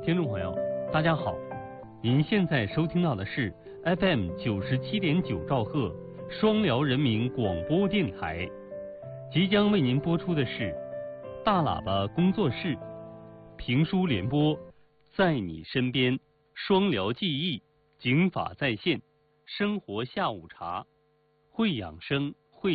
听众朋友，大家好，您现在收听到的是 FM 97.9兆赫双辽人民广播电台，即将为您播出的是大喇叭工作室评书联播，在你身边，双辽记忆，警法在线，生活下午茶，会养生，